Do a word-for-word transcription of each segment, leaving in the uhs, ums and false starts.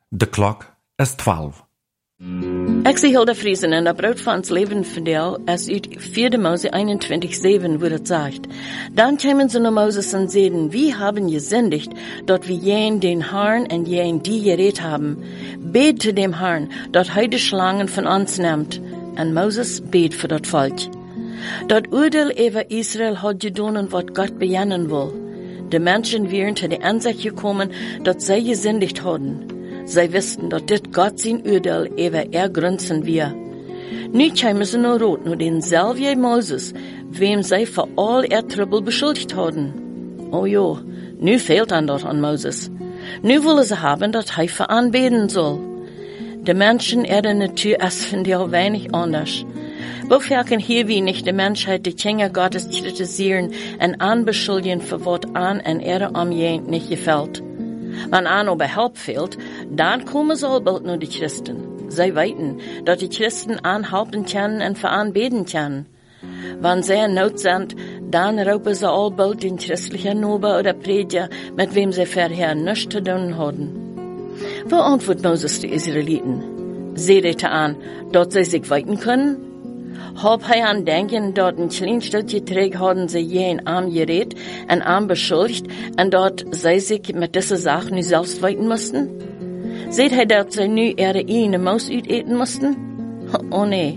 De klok is twaalf. Ik zie Hilda Friesen en dat brood van ons leven verdeel, als uit vierde Mose eenentwintig zeven, wo het sagt. Dann kämen sie nach Moses und sehen, wie haben gesündigt, dort wir jen den Herrn und jen die geredet haben. Bet zu dem Herrn, dort heide Schlangen von uns nimmt. Und Moses bet für das Volk. Dat Urteil über Israel hat gedonen, wat Gott bejannen will. Die Menschen wären zu der Ansicht gekommen, dass sie gesündigt hadden. Sie wussten, dass dit Gott sein Urteil über er grünzen wir. Nu kämen sie nur rot, nur denselben Moses, wem sie für all er Trouble beschuldigt hadden. Oh jo, nu fehlt an dort an Moses. Nu wollen sie haben, dass er für anbeten soll. Die Menschen in der Natur es finden ja wenig anders. Wofür kann hier wie nicht die Menschheit die Kinder Gottes kritisieren und anbeschuldigen für was an und ihre Umgehend nicht gefällt? Wenn an aber Help fehlt, dann kommen sie all bald nur die Christen. Sie weiten, dass die Christen anhalten können und für anbeten können. Wenn sie in Not sind, dann raupen sie all bald den christlichen Nober oder Prediger, mit wem sie vorher nichts zu tun hatten. Wo antwortet Moses die Israeliten? Seht ihr an, dass sie sich weiten können? Hab hij aan denken dat een klein stukje terug hadden ze je een arm gereed en arm beschuldigd en dat zij zich met deze zaak nu zelfs weiten moesten? Seht hij dat zij nu ihre ene Maus uiteten moesten? Oh nee,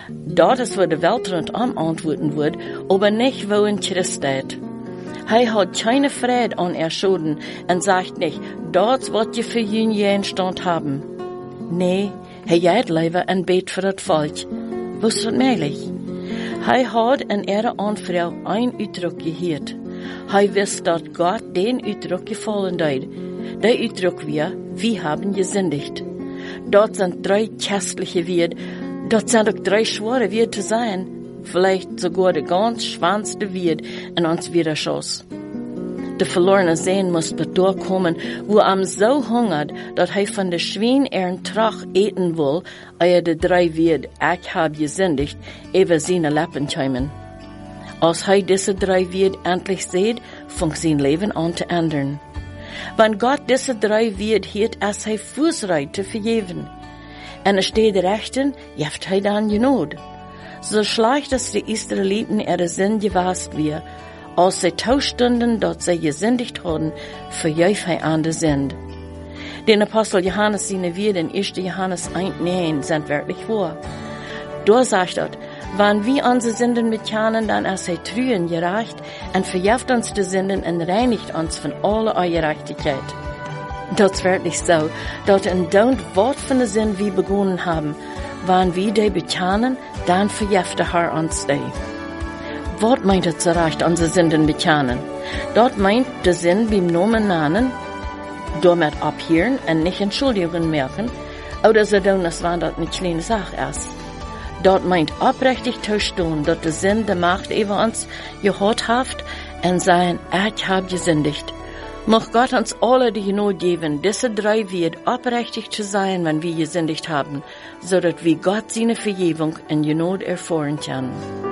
dat is waar de Welt rondom antwoorden wordt, aber nicht wo in Christus. Hij hat keine Freude an erschoden en sagt nicht, dat wat je für jün je stand haben. Nee, hij geht liever en bet für das Volk. Was ist möglich? Hij hat in ihrer Anfrau ein Uitdruck gehört. Hij wist dat Gott den Uitdruck gefallen deed. Der Uitdruck wir, wir haben gesündigt. Dort sind drei kästliche Wörter, dort sind auch drei schwere Wörter zu sein. Vielleicht sogar der ganz schwanste Wort in uns Widerschoss. Der verlorene Sehn muss bedurchkommen, wo am so hungert, dat hij von der Schwein ihren Trach eten will, ehe de drei wird, ich hab gesündigt, über seine Lippen kämen. Als hij diese drei wird endlich seht, fängt sein Leben an zu ändern. Wenn Gott diese drei wird hielt, als hij Fußreit zu vergeben. Und er steht rechten, jeft hij dann genot. So schlecht, dass die Israeliten ihre Sinn gewasst wir, als sie tauschten, dort sie gesündigt haben, verjöf hij an der Sünd. Den Apostel Johannes seine Worte in erster Johannes eins neun sind wirklich wahr. Da sagt er, wenn wir unsere Sünden bekennen, dann ist er treu und gerecht und verjäft uns die Sünden und reinigt uns von aller Ungerechtigkeit. Das ist wirklich so, dass in dem Wort von der Sünde wir begonnen haben, wenn wir die bekennen, dann verjäft der Herr uns die. Was meint es zurecht, unsere Sünden bekennen? Dort meint der Sinn beim Namen nennen, damit abhören und nicht Entschuldigungen merken, oder so tun, als wenn das eine kleine Sache ist. Dort meint aufrichtig zu stehen, dass der Sinn der Macht über uns gehabt hat und sagen, ich habe gesündigt. Mag Gott uns alle die Not geben, diese drei wird aufrichtig zu sein, wenn wir gesündigt haben, so dass wir Gott seine Vergebung und Not erfahren können.